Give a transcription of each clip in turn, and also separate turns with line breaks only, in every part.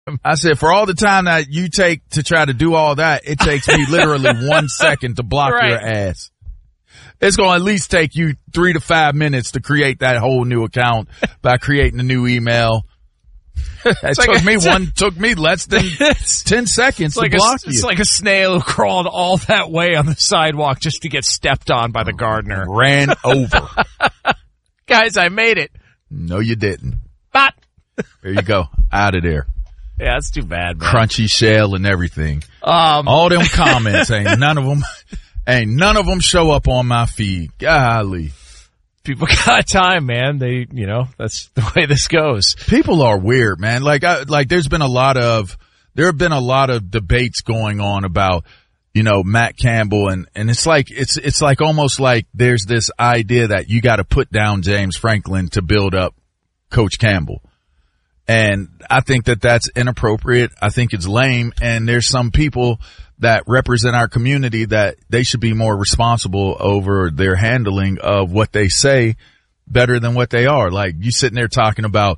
I said, for all the time that you take to try to do all that, it takes me literally 1 second to block your ass. It's going to at least take you 3 to 5 minutes to create that whole new account by creating a new email. It took me less than 10 seconds to block you.
It's like a snail who crawled all that way on the sidewalk just to get stepped on by the gardener.
Ran over.
Guys, I made it.
No, you didn't.
But
there you go. Out of there.
Yeah, that's too bad, man.
Crunchy shell and everything. All them comments, ain't none of them show up on my feed. Golly.
People got time, man. That's the way this goes.
People are weird, man. Like there have been a lot of debates going on about, Matt Campbell and it's like almost like there's this idea that you got to put down James Franklin to build up Coach Campbell. And I think that that's inappropriate. I think it's lame. And there's some people that represent our community that they should be more responsible over their handling of what they say better than what they are. Like you sitting there talking about,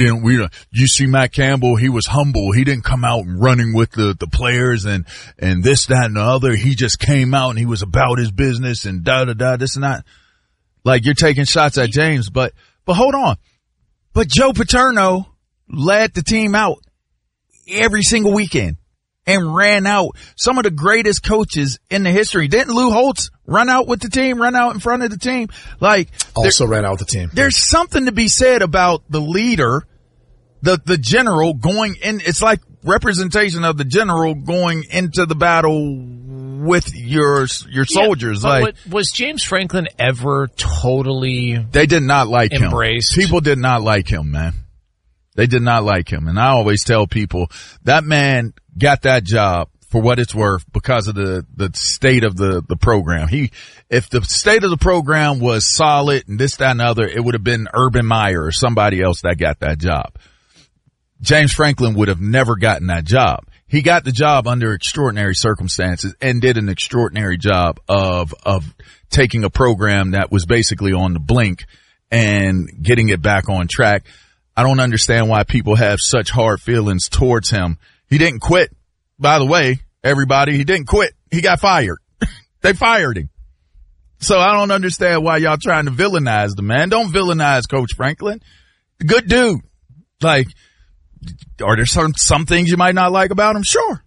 you see Matt Campbell, he was humble. He didn't come out running with the players and this, that, and the other. He just came out and he was about his business and this and that. Like you're taking shots at James, but hold on. But Joe Paterno led the team out every single weekend and ran out some of the greatest coaches in the history. Didn't Lou Holtz run out with the team, run out in front of the team? Like
also ran out with the team.
There's something to be said about the leader, the general going in. It's like representation of the general going into the battle with your soldiers.
Like, was James Franklin ever totally?
They did not like
embraced?
Him. People did not like him, man. They did not like him. And I always tell people that man got that job for what it's worth because of the state of the program. If the state of the program was solid and this, that, and other, it would have been Urban Meyer or somebody else that got that job. James Franklin would have never gotten that job. He got the job under extraordinary circumstances and did an extraordinary job of taking a program that was basically on the blink and getting it back on track. I don't understand why people have such hard feelings towards him. He didn't quit. By the way, everybody, he didn't quit. He got fired. They fired him. So I don't understand why y'all trying to villainize the man. Don't villainize Coach Franklin. Good dude. Like, are there some things you might not like about him? Sure.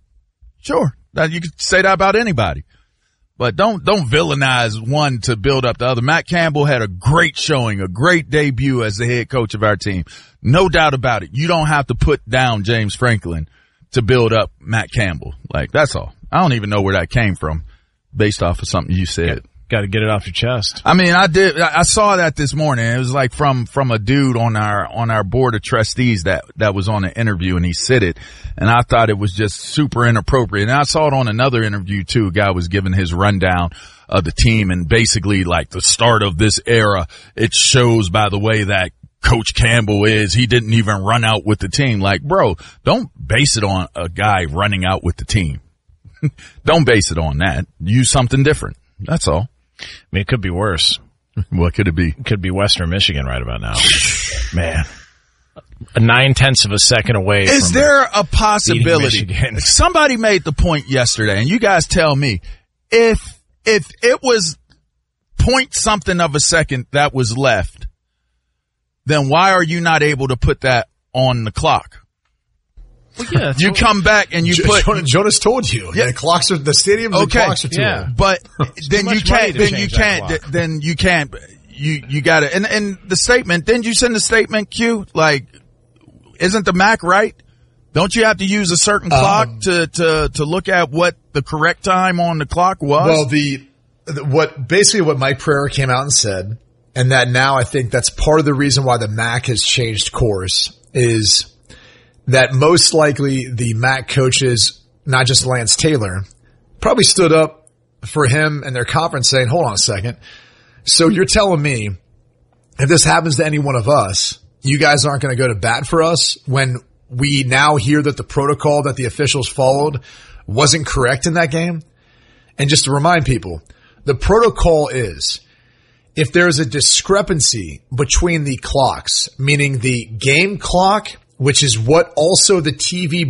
That you could say that about anybody. But don't villainize one to build up the other. Matt Campbell had a great showing, a great debut as the head coach of our team. No doubt about it. You don't have to put down James Franklin to build up Matt Campbell. Like, that's all. I don't even know where that came from based off of something you said.
Got to get it off your chest.
I mean, I saw that this morning. It was like from a dude on our board of trustees that was on an interview and he said it. And I thought it was just super inappropriate. And I saw it on another interview too. A guy was giving his rundown of the team and basically like the start of this era. It shows by the way that Coach Campbell he didn't even run out with the team. Like, bro, don't base it on a guy running out with the team. Don't base it on that. Use something different. That's all.
I mean, it could be worse.
What could it be?
It could be Western Michigan right about now. Man. 0.9 of a second away.
Is there a possibility? Somebody made the point yesterday, and you guys tell me, if it was point something of a second that was left, then why are you not able to put that on the clock?
Well, yeah,
you come back and you put
Jonas told you. Yeah, the stadium. The clocks are too old.
But then you can't. You got to. And the statement. Didn't you send the statement, Q? Like, isn't the Mac right? Don't you have to use a certain clock to look at what the correct time on the clock was?
Well, what Mike Pereira came out and said, and that now I think that's part of the reason why the Mac has changed course is that most likely the MAC coaches, not just Lance Taylor, probably stood up for him and their conference saying, hold on a second. So you're telling me if this happens to any one of us, you guys aren't going to go to bat for us when we now hear that the protocol that the officials followed wasn't correct in that game? And just to remind people, the protocol is if there's a discrepancy between the clocks, meaning the game clock which is what also the TV